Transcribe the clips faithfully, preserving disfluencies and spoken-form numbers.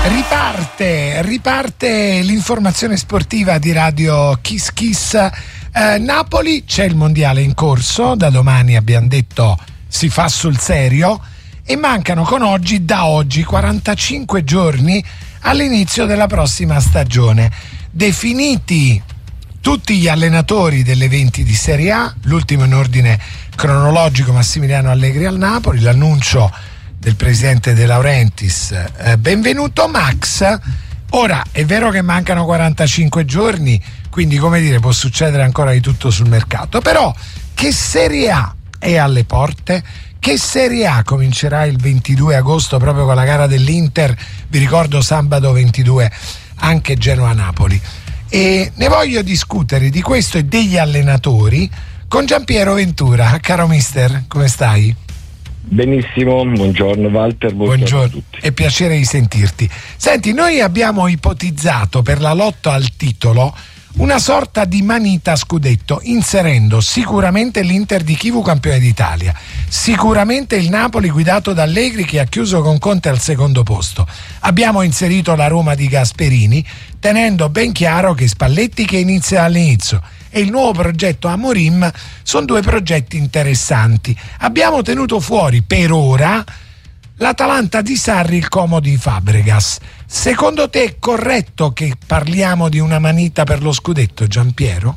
Riparte, riparte l'informazione sportiva di Radio Kiss Kiss. Eh, Napoli, c'è il mondiale in corso, da domani abbiamo detto si fa sul serio e mancano con oggi, da oggi, quarantacinque giorni all'inizio della prossima stagione. Definiti tutti gli allenatori delle venti di Serie A, l'ultimo in ordine cronologico Massimiliano Allegri al Napoli, l'annuncio del presidente De Laurentiis, eh, benvenuto Max. Ora è vero che mancano quarantacinque giorni, quindi come dire può succedere ancora di tutto sul mercato, però che Serie A è alle porte? Che Serie A comincerà il ventidue agosto proprio con la gara dell'Inter, vi ricordo sabato ventidue anche Genoa-Napoli, e ne voglio discutere di questo e degli allenatori con Giampiero Ventura. Caro mister, come stai? Benissimo, buongiorno Walter, buongiorno, buongiorno a tutti. È piacere di sentirti. Senti, noi abbiamo ipotizzato per la lotta al titolo una sorta di manita a scudetto, inserendo sicuramente l'Inter di Chivu campione d'Italia, sicuramente il Napoli guidato da Allegri che ha chiuso con Conte al secondo posto. Abbiamo inserito la Roma di Gasperini, tenendo ben chiaro che Spalletti che inizia all'inizio e il nuovo progetto Amorim sono due progetti interessanti. Abbiamo tenuto fuori per ora l'Atalanta di Sarri, il Como di Fabregas. Secondo te è corretto che parliamo di una manita per lo scudetto, Giampiero?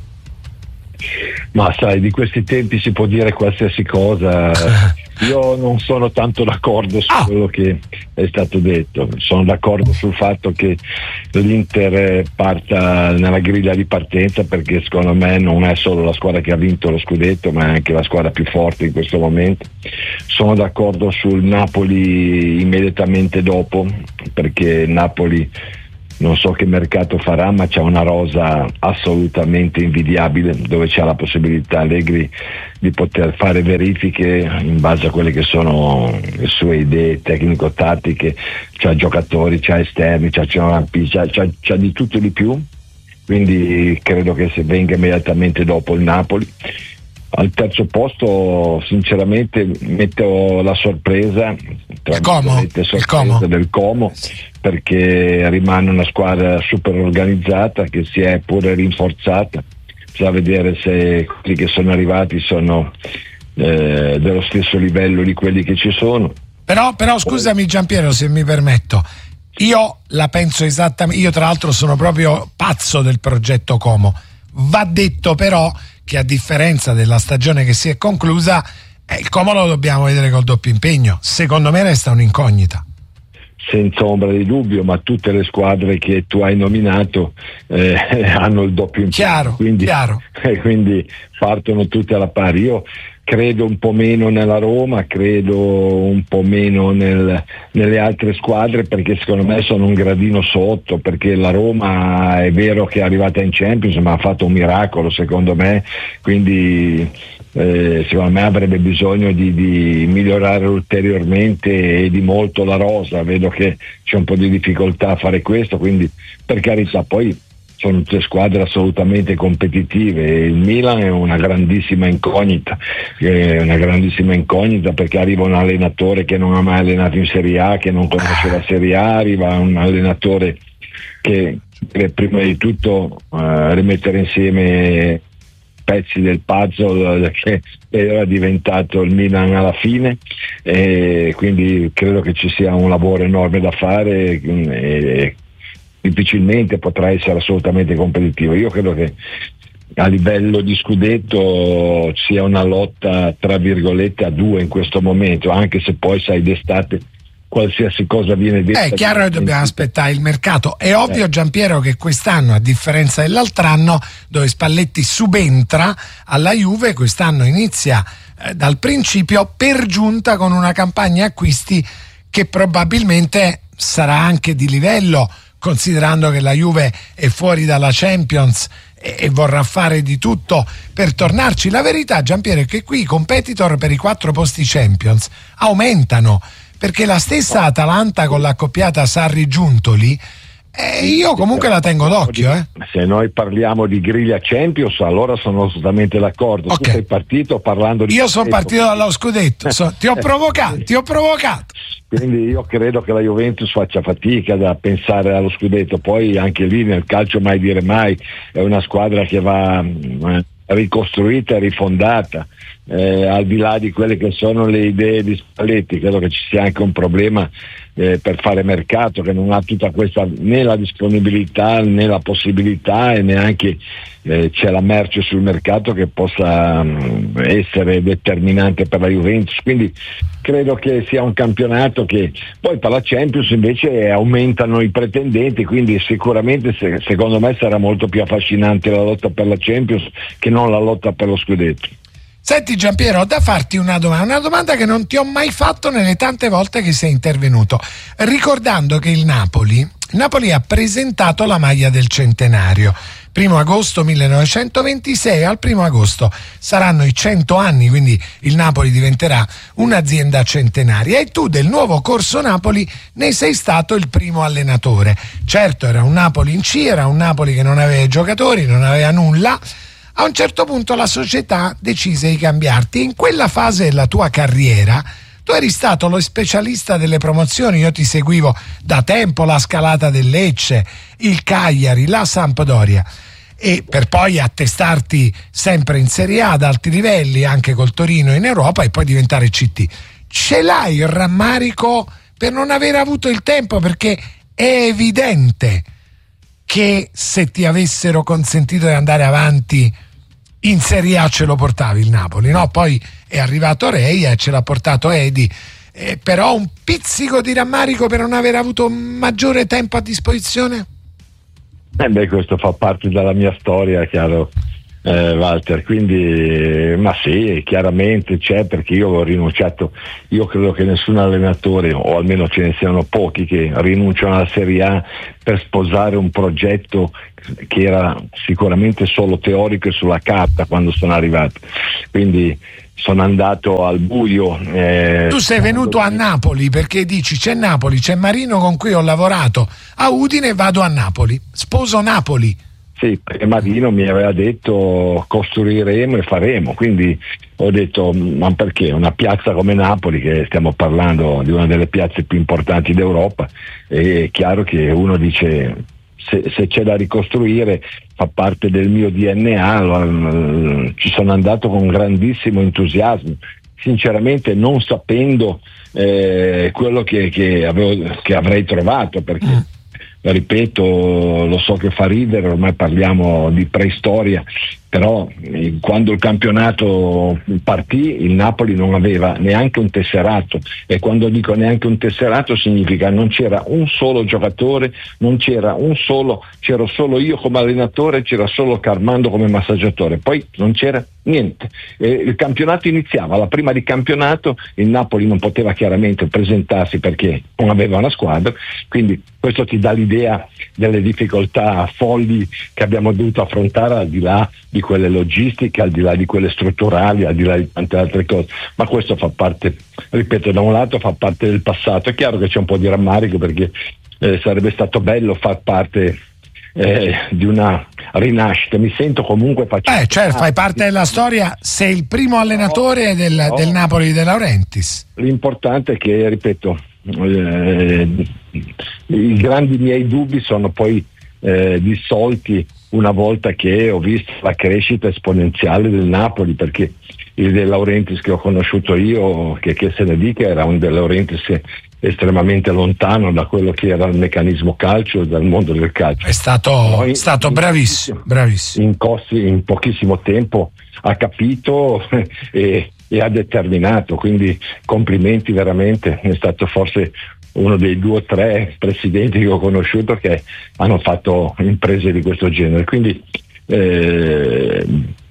Ma sai, di questi tempi si può dire qualsiasi cosa. Io non sono tanto d'accordo su ah. quello che è stato detto. Sono d'accordo sul fatto che l'Inter parta nella griglia di partenza, perché secondo me non è solo la squadra che ha vinto lo scudetto, ma è anche la squadra più forte in questo momento. Sono d'accordo sul Napoli immediatamente dopo, perché Napoli non so che mercato farà, ma c'è una rosa assolutamente invidiabile, dove c'è la possibilità Allegri di poter fare verifiche in base a quelle che sono le sue idee tecnico-tattiche. C'ha giocatori, c'ha esterni, c'ha, c'ha, c'ha, c'ha di tutto e di più, quindi credo che se venga immediatamente dopo il Napoli. Al terzo posto sinceramente metto la sorpresa, il Como, sorpresa il Como. del Como, perché rimane una squadra super organizzata che si è pure rinforzata. Bisogna vedere se quelli che sono arrivati sono eh, dello stesso livello di quelli che ci sono. Però, però scusami Giampiero, se mi permetto, io la penso esattamente, io tra l'altro sono proprio pazzo del progetto Como. Va detto però che a differenza della stagione che si è conclusa, eh, il Como lo dobbiamo vedere col doppio impegno. Secondo me resta un'incognita. Senza ombra di dubbio, ma tutte le squadre che tu hai nominato eh, hanno il doppio impegno. Chiaro, quindi, chiaro. Eh, quindi partono tutte alla pari. Io credo un po' meno nella Roma, credo un po' meno nel, nelle altre squadre, perché secondo me sono un gradino sotto, perché la Roma è vero che è arrivata in Champions, ma ha fatto un miracolo secondo me, quindi eh, secondo me avrebbe bisogno di, di migliorare ulteriormente e di molto la rosa. Vedo che c'è un po' di difficoltà a fare questo, quindi per carità, poi sono tutte squadre assolutamente competitive. Il Milan è una grandissima incognita, è una grandissima incognita perché arriva un allenatore che non ha mai allenato in Serie A, che non conosce la Serie A, arriva un allenatore che deve prima di tutto uh, rimettere insieme pezzi del puzzle che era diventato il Milan alla fine, e quindi credo che ci sia un lavoro enorme da fare e difficilmente potrà essere assolutamente competitivo. Io credo che a livello di scudetto sia una lotta tra virgolette a due in questo momento, anche se poi sai d'estate qualsiasi cosa viene detta. È chiaro che dobbiamo aspettare il mercato. È ovvio eh. Giampiero che quest'anno, a differenza dell'altro anno dove Spalletti subentra alla Juve, quest'anno inizia eh, dal principio, per giunta con una campagna acquisti che probabilmente sarà anche di livello, considerando che la Juve è fuori dalla Champions e, e vorrà fare di tutto per tornarci. La verità, Giampiero, è che qui i competitor per i quattro posti Champions aumentano, perché la stessa Atalanta con l'accoppiata Sarri-Giuntoli Eh, io comunque la tengo d'occhio. Eh. Se noi parliamo di griglia Champions, allora sono assolutamente d'accordo. Okay. Tu sei partito parlando di... Io sono partito dallo scudetto, so, ti ho provocato, ti ho provocato. Quindi io credo che la Juventus faccia fatica da pensare allo scudetto, poi anche lì nel calcio mai dire mai, è una squadra che va eh, ricostruita e rifondata, eh, al di là di quelle che sono le idee di Spalletti. Credo che ci sia anche un problema eh, per fare mercato, che non ha tutta questa, né la disponibilità né la possibilità, e neanche eh, c'è la merce sul mercato che possa mh, essere determinante per la Juventus. Quindi credo che sia un campionato che poi per la Champions invece aumentano i pretendenti, quindi sicuramente se, secondo me sarà molto più affascinante la lotta per la Champions che non la lotta per lo scudetto. Senti Giampiero, ho da farti una domanda, una domanda che non ti ho mai fatto nelle tante volte che sei intervenuto, ricordando che il Napoli, il Napoli ha presentato la maglia del centenario. Primo agosto millenovecentoventisei, al primo agosto saranno i cento anni, quindi il Napoli diventerà un'azienda centenaria, e tu del nuovo Corso Napoli ne sei stato il primo allenatore. Certo, era un Napoli in C, era un Napoli che non aveva giocatori, non aveva nulla. A un certo punto la società decise di cambiarti. In quella fase della tua carriera tu eri stato lo specialista delle promozioni, io ti seguivo da tempo, la scalata del Lecce, il Cagliari, la Sampdoria, e per poi attestarti sempre in Serie A ad alti livelli, anche col Torino in Europa, e poi diventare C T. Ce l'hai il rammarico per non aver avuto il tempo? Perché è evidente che se ti avessero consentito di andare avanti in Serie A ce lo portavi il Napoli, no? Poi è arrivato Reia e ce l'ha portato Edi, eh, però un pizzico di rammarico per non aver avuto maggiore tempo a disposizione? Eh beh, questo fa parte della mia storia, chiaro, eh, Walter, quindi ma sì, chiaramente c'è, perché io ho rinunciato. Io credo che nessun allenatore, o almeno ce ne siano pochi, che rinunciano alla Serie A per sposare un progetto che era sicuramente solo teorico e sulla carta quando sono arrivato. Quindi sono andato al buio. Eh, tu sei venuto a Napoli perché dici: c'è Napoli, c'è Marino con cui ho lavorato a Udine, vado a Napoli, sposo Napoli. Sì, perché Marino mi aveva detto costruiremo e faremo, quindi ho detto ma perché una piazza come Napoli, che stiamo parlando di una delle piazze più importanti d'Europa, è chiaro che uno dice se, se c'è da ricostruire, fa parte del mio D N A, ci sono andato con grandissimo entusiasmo, sinceramente non sapendo eh, quello che, che, avevo, che avrei trovato, perché mm. ripeto, lo so che fa ridere, ormai parliamo di preistoria, però eh, quando il campionato partì il Napoli non aveva neanche un tesserato, e quando dico neanche un tesserato significa non c'era un solo giocatore, non c'era un solo, c'ero solo io come allenatore, c'era solo Carmando come massaggiatore, poi non c'era niente. Eh, il campionato iniziava, la prima di campionato il Napoli non poteva chiaramente presentarsi perché non aveva una squadra, quindi questo ti dà l'idea delle difficoltà folli che abbiamo dovuto affrontare, al di là di quelle logistiche, al di là di quelle strutturali, al di là di tante altre cose, ma questo fa parte, ripeto, da un lato fa parte del passato. È chiaro che c'è un po' di rammarico, perché eh, sarebbe stato bello far parte Eh, di una rinascita. Mi sento comunque faccio... Eh, certo, fai parte della storia, sei il primo allenatore del, no. del Napoli di De Laurentiis. L'importante è che, ripeto, eh, i grandi miei dubbi sono poi eh, dissolti una volta che ho visto la crescita esponenziale del Napoli, perché il De Laurentiis che ho conosciuto io, che, che se ne dica, era un De Laurentiis estremamente lontano da quello che era il meccanismo calcio e dal mondo del calcio. È stato, in, stato bravissimo, bravissimo. In, costi, in pochissimo tempo ha capito e, e ha determinato, quindi complimenti veramente. È stato forse uno dei due o tre presidenti che ho conosciuto che hanno fatto imprese di questo genere, quindi eh,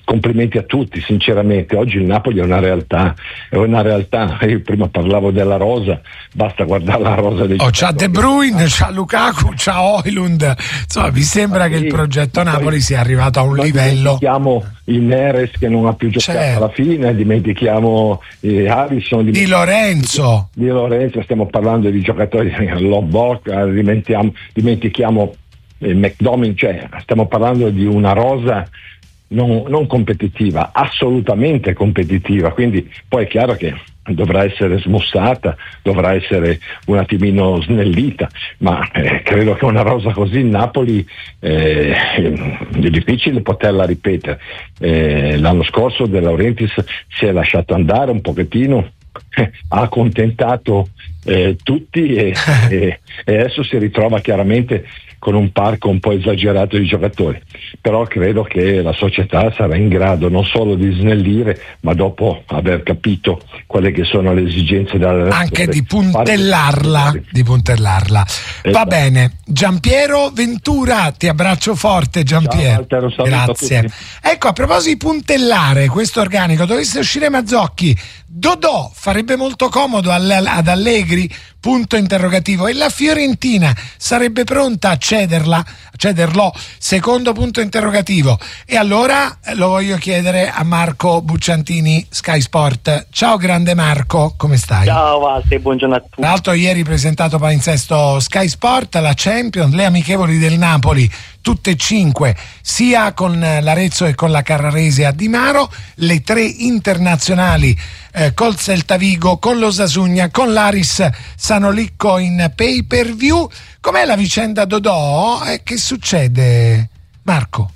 complimenti a tutti, sinceramente. Oggi il Napoli è una realtà, è una realtà. Io prima parlavo della rosa, basta guardare la rosa dei oh, c'ha De Bruyne, c'ha Lukaku, c'ha Højlund, insomma mi sembra che il progetto Napoli sia arrivato a un livello. Dimentichiamo il Neres che non ha più giocato certo. alla fine, dimentichiamo eh, Harrison, Di Lorenzo Di Lorenzo, stiamo parlando di giocatori Lombok, dimentichiamo, dimentichiamo il McDomin, cioè stiamo parlando di una rosa non, non competitiva, assolutamente competitiva, quindi poi è chiaro che dovrà essere smussata, dovrà essere un attimino snellita, ma eh, credo che una rosa così in Napoli eh, è difficile poterla ripetere. Eh, l'anno scorso De Laurentiis si è lasciato andare un pochettino, ha accontentato eh, tutti e, e, e adesso si ritrova chiaramente con un parco un po' esagerato di giocatori, però credo che la società sarà in grado non solo di snellire, ma dopo aver capito quali che sono le esigenze della anche di puntellarla, di puntellarla. Esatto. Va bene, Giampiero Ventura, ti abbraccio forte Giampiero. Ciao, Walter, grazie. Ecco, a proposito di puntellare questo organico, dovesse uscire Mazzocchi, Dodò farebbe molto comodo ad Allegri? Punto interrogativo. E la Fiorentina sarebbe pronta a cederla, a cederlo? Secondo punto interrogativo. E allora lo voglio chiedere a Marco Bucciantini, Sky Sport. Ciao grande Marco, come stai? Ciao Walter, buongiorno a tutti. Tra l'altro ieri presentato palinsesto Sky Sport, la Champions, le amichevoli del Napoli, tutte e cinque, sia con l'Arezzo e con la Carrarese a Di Maro, le tre internazionali eh, col Celta Vigo, con l'Osasuna, con l'Aris Sanolicco in pay per view. Com'è la vicenda Dodò? Eh, che succede, Marco?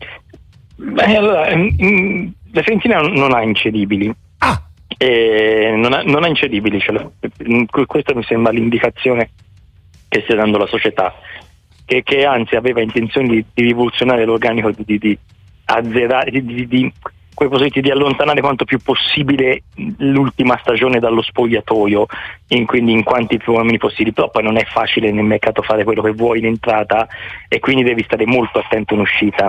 Beh, allora, mh, la Fiorentina non ha incedibili. Ah. Eh, non, ha, non ha incedibili, cioè, questa mi sembra l'indicazione che stia dando la società. Che, che anzi aveva intenzione di, di rivoluzionare l'organico, di, di, di azzerare, di, di, di, di allontanare quanto più possibile l'ultima stagione dallo spogliatoio, in, quindi in quanti più uomini possibili. Però poi non è facile nel mercato fare quello che vuoi in entrata e quindi devi stare molto attento in uscita.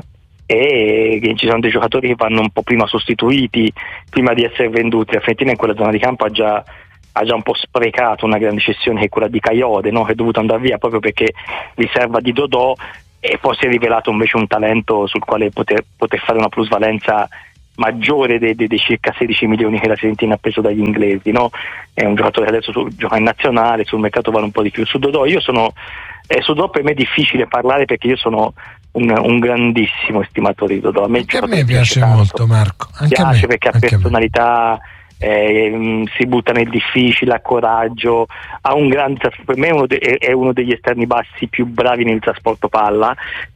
E che ci sono dei giocatori che vanno un po' prima sostituiti, prima di essere venduti. La Fiorentina in quella zona di campo ha già ha già un po' sprecato una grande cessione, che è quella di Kayode, no? Che è dovuto andare via proprio perché riserva di Dodò, e poi si è rivelato invece un talento sul quale poter, poter fare una plusvalenza maggiore dei, dei, dei circa sedici milioni che la Fiorentina ha preso dagli inglesi, no? È un giocatore che adesso su, gioca in nazionale, sul mercato vale un po' di più. Su Dodò io sono eh, su Dodò per me è difficile parlare perché io sono un, un grandissimo estimatore di Dodò. A me, anche a me piace tanto. molto, Marco. Anche piace a me, perché ha personalità. Eh, si butta nel difficile, ha coraggio, ha un grande, per me è uno, de, è uno degli esterni bassi più bravi nel trasporto palla,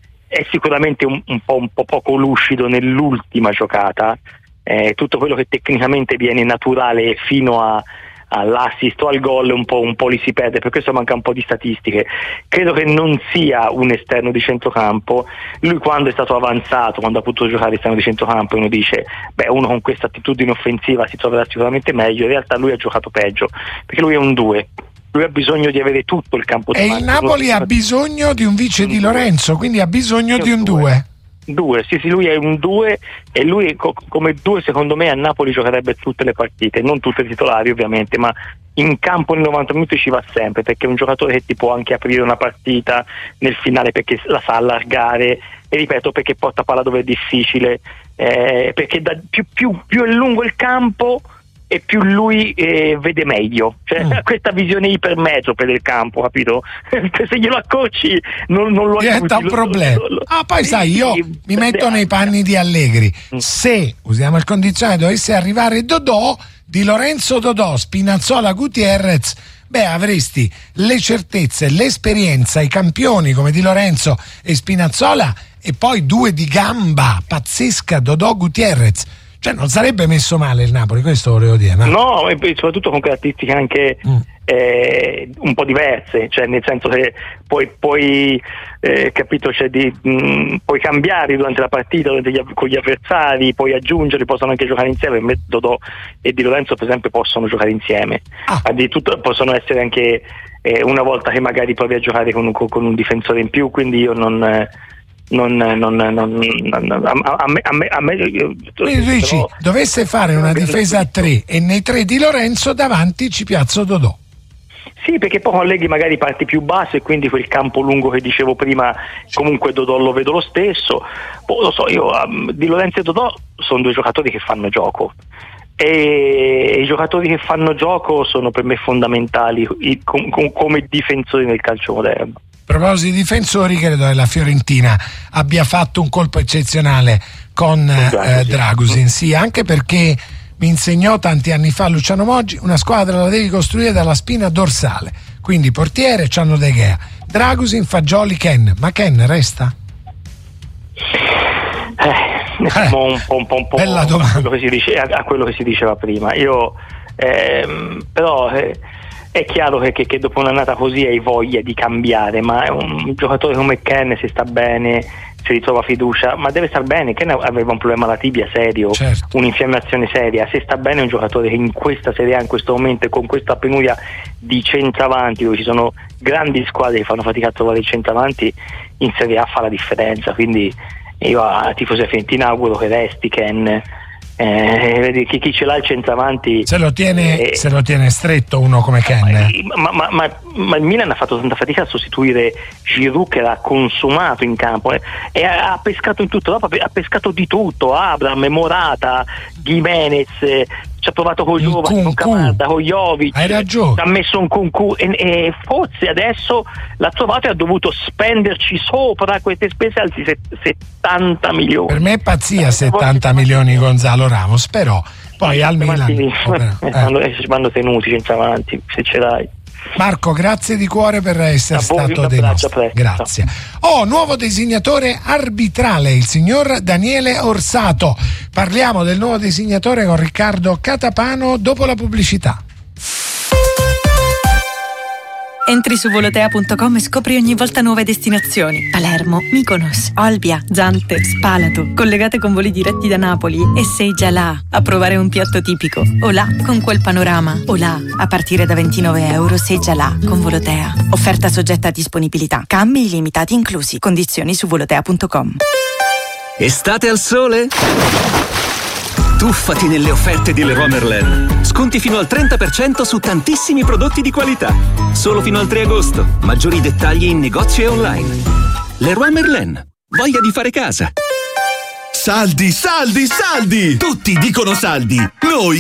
è sicuramente un, un, po', un po' poco lucido nell'ultima giocata, eh, tutto quello che tecnicamente viene naturale fino a all'assist o al gol un po', un po' li si perde, per questo manca un po' di statistiche. Credo che non sia un esterno di centrocampo. Lui quando è stato avanzato, quando ha potuto giocare esterno di centrocampo, uno dice beh, uno con questa attitudine offensiva si troverà sicuramente meglio. In realtà lui ha giocato peggio perché lui è un due, lui ha bisogno di avere tutto il campo e il Napoli ha bisogno di un vice di Lorenzo, quindi ha bisogno di un due. Due, sì sì, lui è un due e lui co- come due secondo me a Napoli giocherebbe tutte le partite, non tutte titolari ovviamente, ma in campo nei novanta minuti ci va sempre, perché è un giocatore che ti può anche aprire una partita nel finale perché la sa allargare, e ripeto perché porta palla dove è difficile, eh, perché da, più, più, più è lungo il campo e più lui eh, vede meglio, cioè mm. questa visione ipermetrope del campo, capito? Se glielo accorci non, non lo diventa un problema. Lo, lo, lo, ah, poi sì, sai, io sì, mi metto nei panni di Allegri. Mm. Se, usiamo il condizionale, dovesse arrivare Dodò, Di Lorenzo Dodò, Spinazzola Gutierrez, beh, avresti le certezze, l'esperienza, i campioni come Di Lorenzo e Spinazzola, e poi due di gamba pazzesca, Dodò Gutierrez. Cioè non sarebbe messo male il Napoli, questo volevo dire. Ma... No, e soprattutto con caratteristiche anche mm. eh, un po' diverse, cioè nel senso che puoi, puoi eh, capito, cioè di, mh, puoi cambiare durante la partita durante gli, con gli avversari, puoi aggiungere, possono anche giocare insieme. Per me Dodò e Di Lorenzo per esempio possono giocare insieme, ah. addirittura possono essere anche eh, una volta che magari provi a giocare con, con, con un difensore in più, quindi io non... Eh, non, non, non, non a, a me, a me, a me io, quindi tu dici, però, dovesse fare una difesa a tre e nei tre di Lorenzo davanti ci piazzo Dodò. Sì, perché poi colleghi magari parti più basso e quindi quel campo lungo che dicevo prima, comunque Dodò lo vedo lo stesso. Poi, lo so, io um, di Lorenzo e Dodò sono due giocatori che fanno gioco e i giocatori che fanno gioco sono per me fondamentali i, com, com, come difensori nel calcio moderno. A proposito di difensori, credo che la Fiorentina abbia fatto un colpo eccezionale con eh, Dragusin, sì, anche perché mi insegnò tanti anni fa Luciano Moggi, una squadra la devi costruire dalla spina dorsale, quindi portiere c'hanno De Gea, Dragusin, Fagioli, Ken, ma Ken resta? Eh, siamo un po', un po', un po' bella domanda. A, quello che si dice, a, a quello che si diceva prima. Io ehm, però eh, è chiaro che, che, che dopo un'annata così hai voglia di cambiare, ma un, un giocatore come Ken, se sta bene, si ritrova fiducia, ma deve star bene. Ken aveva un problema alla tibia serio, certo, un'infiammazione seria. Se sta bene è un giocatore che in questa Serie A, in questo momento, e con questa penuria di centravanti, dove ci sono grandi squadre che fanno fatica a trovare il centravanti, in Serie A fa la differenza. Quindi io a tifoso Fiorentina auguro che resti Ken. Eh, chi, chi ce l'ha il centravanti se lo tiene, eh, se lo tiene stretto uno come Ken, ma, ma, ma, ma il Milan ha fatto tanta fatica a sostituire Giroud, che era consumato in campo, eh, e ha, ha pescato in tutto, ha pescato di tutto, Abraham, Morata, Gimenez, eh, ci ha provato con Giovani, con Camarda, con Jovic, hai ragione, ha messo un Kunku e, e forse adesso l'ha trovato e ha dovuto spenderci sopra queste spese alti settanta milioni. Per me è pazzia settanta milioni Gonzalo Ramos, però poi al Milan eh. vanno tenuti senza avanti, se ce l'hai. Marco, grazie di cuore per essere stato dei nostri. Grazie. Oh, nuovo designatore arbitrale, il signor Daniele Orsato. Parliamo del nuovo designatore con Riccardo Catapano dopo la pubblicità. Entri su volotea punto com e scopri ogni volta nuove destinazioni. Palermo, Mykonos, Olbia, Zante, Spalato, collegate con voli diretti da Napoli, e sei già là a provare un piatto tipico. O là con quel panorama. O là a partire da ventinove euro sei già là con Volotea. Offerta soggetta a disponibilità. Cambi illimitati inclusi. Condizioni su volotea punto com. Estate al sole? Tuffati nelle offerte di Leroy Merlin. Sconti fino al trenta per cento su tantissimi prodotti di qualità. Solo fino al tre agosto. Maggiori dettagli in negozio e online. Leroy Merlin. Voglia di fare casa. Saldi, saldi, saldi! Tutti dicono saldi. Noi